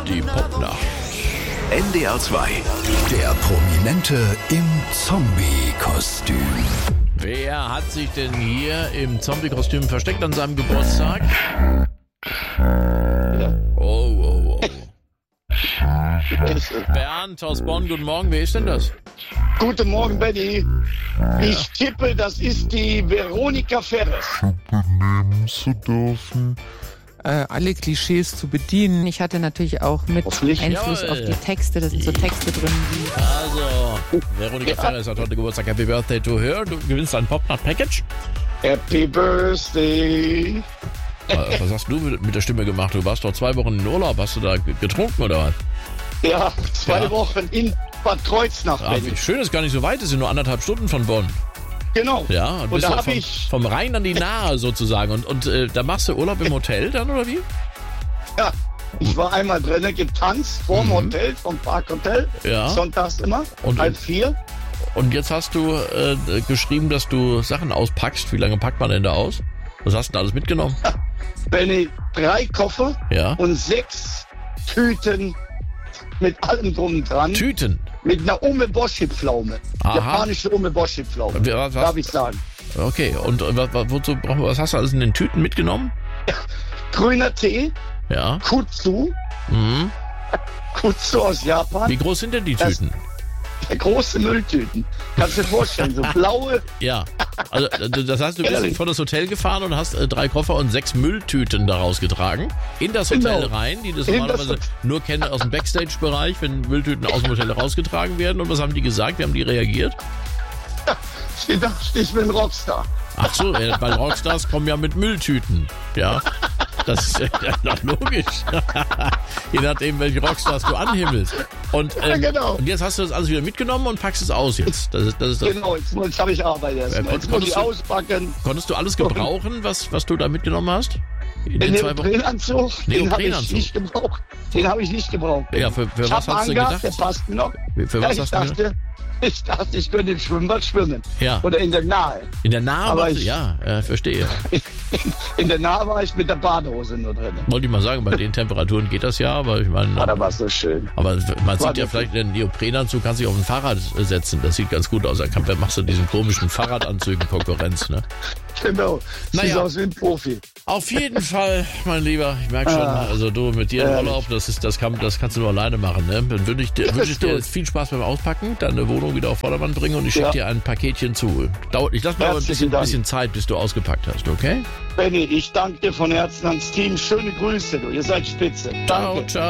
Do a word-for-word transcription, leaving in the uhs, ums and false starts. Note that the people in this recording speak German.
die Popnacht. N D R zwei. Der Prominente im Zombie-Kostüm. Wer hat sich denn hier im Zombie-Kostüm versteckt an seinem Geburtstag? Oh, oh, oh. Bernd aus Bonn, guten Morgen. Wer ist denn das? Guten Morgen, Benny. Ich tippe, das ist die Veronika Ferres. Nehmen zu dürfen. Äh, alle Klischees zu bedienen. Ich hatte natürlich auch mit Hoffentlich. Einfluss Jawohl. auf die Texte. Da sind so Texte drin wie... Also, Veronika Ja. Ferres hat heute Geburtstag. Happy Birthday to her. Du gewinnst ein Popnacht-Package. Happy Birthday. Was hast du mit der Stimme gemacht? Du warst doch zwei Wochen in Urlaub. Hast du da getrunken oder was? Ja, zwei Ja. Wochen in Bad Kreuznach, Ah, Benny. wie schön, ist gar nicht so weit. Es sind nur anderthalb Stunden von Bonn. Genau. Ja, Und bist da du habe vom, ich, vom Rhein an die Nahe sozusagen. Und, und äh, da machst du Urlaub im Hotel dann, oder wie? ja, ich war einmal drinnen getanzt, vorm Mhm. Hotel, vom Parkhotel. Ja. Sonntags immer, Und- halb vier. Und jetzt hast du äh, geschrieben, dass du Sachen auspackst. Wie lange packt man denn da aus? Was hast du denn alles mitgenommen? Benny, drei Koffer Ja. und sechs Tüten mit allem drum und dran. Tüten. Mit einer Umeboshi-Pflaume. Aha. Japanische Umeboshi-Pflaume. Was, Darf was, ich sagen. okay, und äh, was, wozu, brauchen wir- was hast du alles in den Tüten mitgenommen? Grüner Tee, Ja. Kutsu, Mhm. Kutsu aus Japan. Wie groß sind denn die Das- Tüten? Große Mülltüten. Kannst du dir vorstellen, so blaue. Ja. Also, äh, das heißt, du bist Ehrlich? vor das Hotel gefahren und hast äh, drei Koffer und sechs Mülltüten daraus getragen. In das Hotel Genau. rein, die das In normalerweise das- nur kennen aus dem Backstage-Bereich, wenn Mülltüten aus dem Hotel rausgetragen werden. Und was haben die gesagt? Wie haben die reagiert? Ich dachte, ich bin Rockstar. Ach so, äh, weil Rockstars kommen ja mit Mülltüten. Ja. Das ist ja doch logisch. Je nachdem, welche Rockstars du anhimmelst. Und, Ja, ähm, genau. und jetzt hast du das alles wieder mitgenommen und packst es aus jetzt. Das ist, das ist das. Genau, jetzt, muss- jetzt habe ich Arbeit erstmal. Äh, Jetzt muss ich konntest du- auspacken. Konntest du alles gebrauchen, was, was du da mitgenommen hast? In den Den zwei Wochen? Neoprenanzug, den habe ich Neoprenanzug. nicht gebraucht. Den habe ich nicht gebraucht. Ja, für, für ich was habe hast du angehabt, der gedacht? passt noch. Für Ja, was ich hast du gedacht? dachte, ich dachte, ich könnte im Schwimmbad schwimmen. Ja. Oder in der Nahe. In der Nahe, Aber warst du- ich- ja, äh, verstehe. In der Nahe war ich mit der Badehose nur drin. Wollte ich mal sagen, bei den Temperaturen geht das ja, aber ich meine, Ah, da war so schön. aber man sieht War ja das- vielleicht, den Neoprenanzug kannst du dich auf ein Fahrrad äh, setzen, das sieht ganz gut aus. Dann kann- dann machst du diesen komischen Fahrradanzügen Konkurrenz, ne? Genau. Sieht Naja. aus wie ein Profi. Auf jeden Fall, mein Lieber, ich merke schon, Ah. also du mit dir im Ehrlich. Urlaub, das ist, das kann, das kannst du nur alleine machen, ne? Dann wünsche ich dir, Ja, wünsche ich dir gut. jetzt viel Spaß beim Auspacken, deine Wohnung wieder auf Vordermann bringen und ich schicke Ja. dir ein Paketchen zu. Dauert, ich lasse mir aber ein Herzlichen bisschen, Dank. bisschen Zeit, bis du ausgepackt hast, okay? Benny, ich danke dir von Herzen ans Team. Schöne Grüße, du. Ihr seid spitze. Ciao, Danke. ciao.